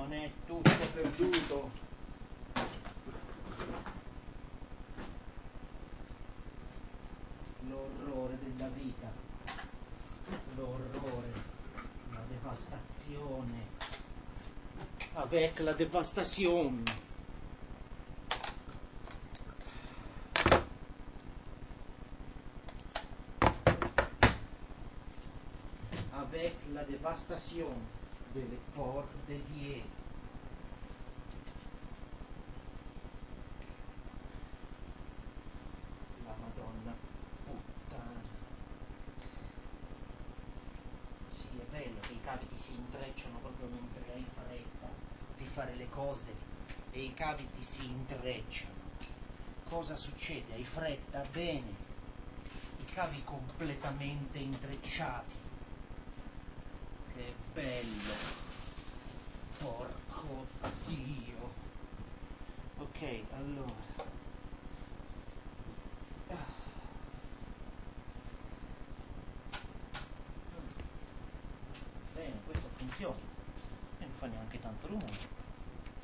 non è tutto perduto. L'orrore della vita, l'orrore, la devastazione, avec la devastation. Avec la devastation delle porte die. La Madonna puttana. Sì, è bello che i cavi ti si intrecciano proprio mentre hai fretta di fare le cose e i cavi ti si intrecciano. Cosa succede? Hai fretta? Bene. I cavi completamente intrecciati. Che bello. Porco Dio. Ok, allora. Bene, questo funziona. E non fa neanche tanto rumore.